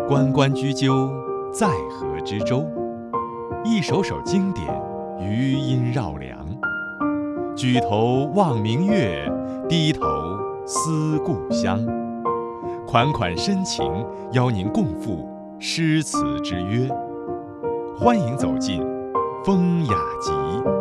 关关雎鸠，在河之洲。一首首经典，余音绕梁。举头望明月，低头思故乡。款款深情，邀您共赴诗词之约。欢迎走进风雅集。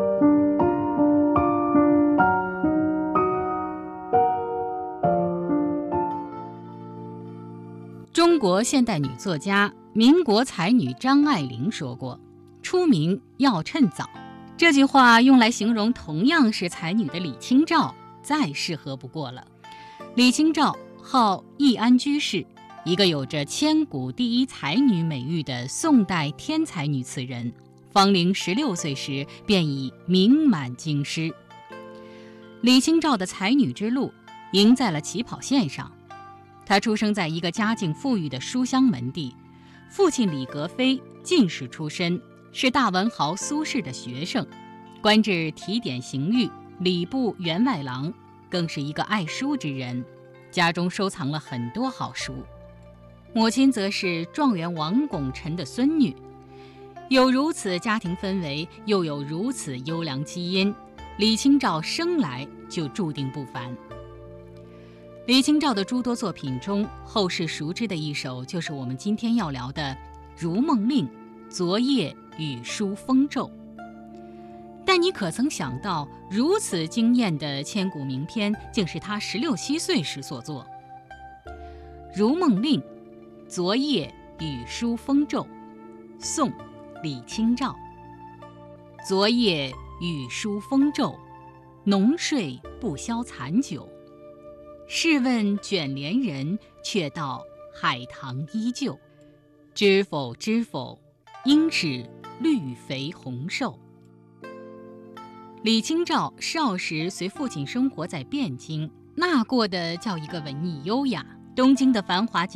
中国现代女作家、民国才女张爱玲说过：“出名要趁早。”这句话用来形容同样是才女的李清照，再适合不过了。李清照号易安居士，一个有着千古第一才女美誉的宋代天才女词人，芳龄16岁时便已名满京师。李清照的才女之路赢在了起跑线上。她出生在一个家境富裕的书香门第，父亲李格非进士出身，是大文豪苏轼的学生，官至提点刑狱、礼部员外郎，更是一个爱书之人，家中收藏了很多好书。母亲则是状元王拱辰的孙女，有如此家庭氛围，又有如此优良基因，李清照生来就注定不凡。李清照的诸多作品中，后世熟知的一首就是我们今天要聊的《如梦令·昨夜雨疏风骤》。但你可曾想到，如此惊艳的千古名篇，竟是她16、17岁时所作。《如梦令·昨夜雨疏风骤》，宋·李清照。昨夜雨疏风骤，浓睡不消残酒。试问卷帘人，却道海棠依旧。知否知否，应是绿肥红瘦。李清照少时随父亲生活在汴京，那过的叫一个文艺优雅。东京的繁华